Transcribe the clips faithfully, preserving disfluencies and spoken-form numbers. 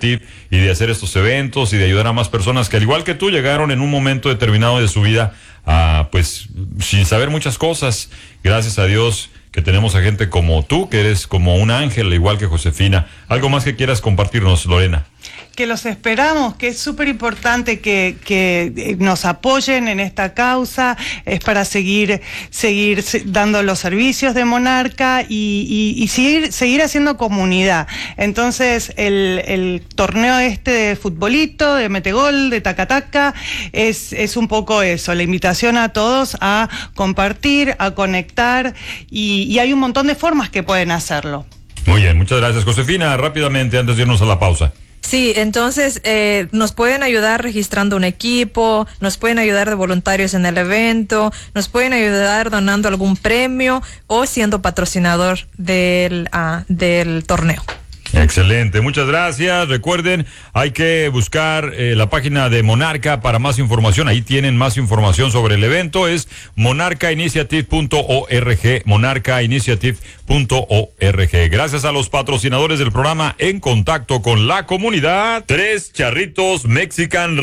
Initiative y de hacer estos eventos y de ayudar a más personas que al igual que tú llegaron en un momento determinado de su vida a, pues, sin saber muchas cosas. Gracias a Dios que tenemos a gente como tú, que eres como un ángel, igual que Josefina. ¿Algo más que quieras compartirnos, Lorena? Que los esperamos, que es súper importante que, que nos apoyen en esta causa, es para seguir, seguir dando los servicios de Monarca y, y, y seguir, seguir haciendo comunidad. Entonces, el, el torneo este de futbolito, de metegol, de tacataca, es, es un poco eso, la invitación a todos a compartir, a conectar, y, y hay un montón de formas que pueden hacerlo. Muy bien, muchas gracias, Josefina. Rápidamente, antes de irnos a la pausa. Sí, entonces eh, nos pueden ayudar registrando un equipo, nos pueden ayudar de voluntarios en el evento, nos pueden ayudar donando algún premio o siendo patrocinador del, uh, del torneo. Excelente, muchas gracias. Recuerden, hay que buscar eh, la página de Monarca para más información. Ahí tienen más información sobre el evento. Es monarca initiative punto org, monarca initiative punto org. Gracias a los patrocinadores del programa En Contacto con la Comunidad. Tres Charritos Mexican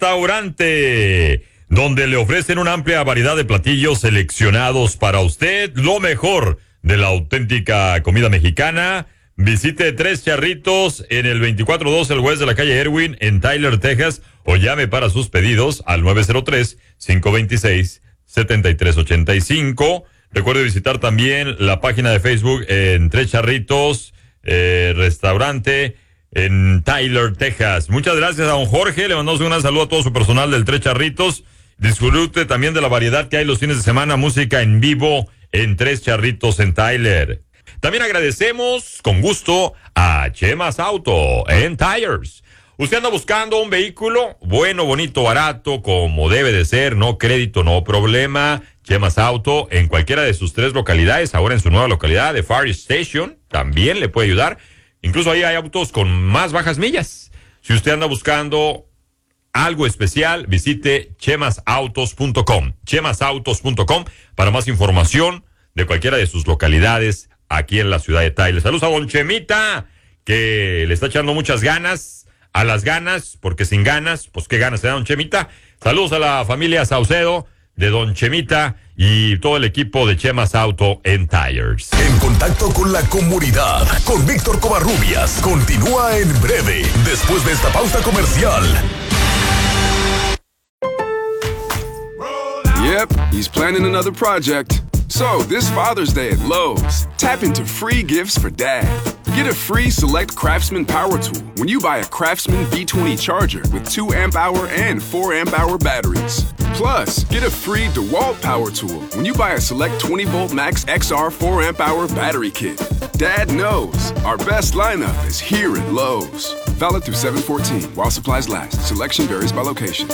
Restaurante, donde le ofrecen una amplia variedad de platillos seleccionados para usted, lo mejor de la auténtica comida mexicana. Visite Tres Charritos en el veinticuatro doce el West de la calle Erwin en Tyler, Texas, o llame para sus pedidos al nueve cero tres, cinco dos seis, siete tres ocho cinco. Recuerde visitar también la página de Facebook en Tres Charritos eh, Restaurante en Tyler, Texas. Muchas gracias a don Jorge, le mandamos un gran saludo a todo su personal del Tres Charritos. Disfrute también de la variedad que hay los fines de semana, música en vivo en Tres Charritos en Tyler. También agradecemos con gusto a Chemas Auto en Tires. Usted anda buscando un vehículo bueno, bonito, barato, como debe de ser, no crédito, no problema. Chemas Auto en cualquiera de sus tres localidades, ahora en su nueva localidad de Fire Station, también le puede ayudar. Incluso ahí hay autos con más bajas millas. Si usted anda buscando algo especial, visite chemas autos punto com, chemas autos punto com para más información de cualquiera de sus localidades aquí en la ciudad de Tyler. Saludos a don Chemita, que le está echando muchas ganas, a las ganas, porque sin ganas, pues qué ganas se da don Chemita. Saludos a la familia Saucedo de don Chemita y todo el equipo de Chemas Auto en Tires. En Contacto con la Comunidad, con Víctor Covarrubias, continúa en breve, después de esta pausa comercial. Yep, he's planning another project. So, this Father's Day at Lowe's, tap into free gifts for Dad. Get a free Select Craftsman Power Tool when you buy a Craftsman V twenty charger with two amp hour and four amp hour batteries. Plus, get a free DeWalt Power Tool when you buy a Select twenty volt Max X R four amp hour battery kit. Dad knows our best lineup is here at Lowe's. Valid through seven fourteen while supplies last. Selection varies by location.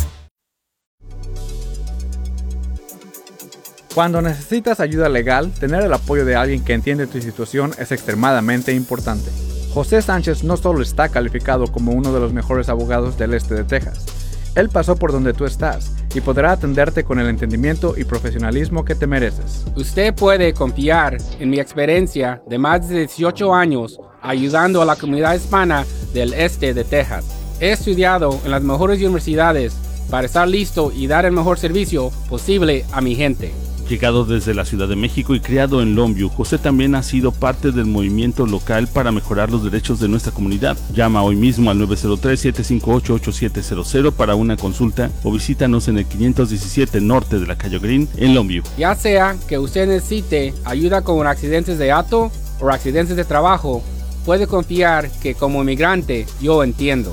Cuando necesitas ayuda legal, tener el apoyo de alguien que entiende tu situación es extremadamente importante. José Sánchez no solo está calificado como uno de los mejores abogados del este de Texas, él pasó por donde tú estás y podrá atenderte con el entendimiento y profesionalismo que te mereces. Usted puede confiar en mi experiencia de más de dieciocho años ayudando a la comunidad hispana del este de Texas. He estudiado en las mejores universidades para estar listo y dar el mejor servicio posible a mi gente. Llegado desde la Ciudad de México y criado en Longview, José también ha sido parte del movimiento local para mejorar los derechos de nuestra comunidad. Llama hoy mismo al nueve cero tres, siete cinco ocho, ocho siete cero cero para una consulta o visítanos en el quinientos diecisiete norte de la calle Green en Longview. Ya sea que usted necesite ayuda con accidentes de auto o accidentes de trabajo, puede confiar que como inmigrante yo entiendo.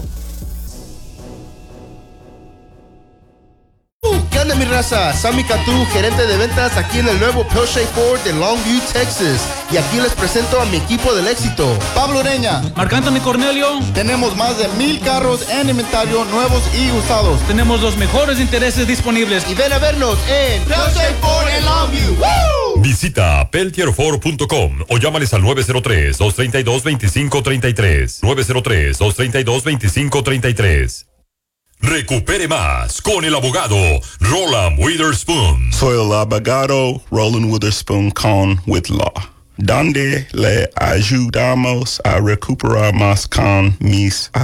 ¿Qué onda, mi raza? Sammy Catú, gerente de ventas aquí en el nuevo Porsche Ford de Longview, Texas. Y aquí les presento a mi equipo del éxito. Pablo Ureña. Marc Anthony Cornelio. Tenemos más de mil carros en inventario, nuevos y usados. Tenemos los mejores intereses disponibles. Y ven a vernos en Porsche Ford en Longview. ¡Woo! Visita peltier ford punto com o llámales al nueve cero tres, dos tres dos, dos cinco tres tres. nueve cero tres, dos tres dos, dos cinco tres tres. Recupere más con el abogado Roland Witherspoon. Soy el abogado Roland Witherspoon con With Law, donde le ayudamos a recuperar más con mis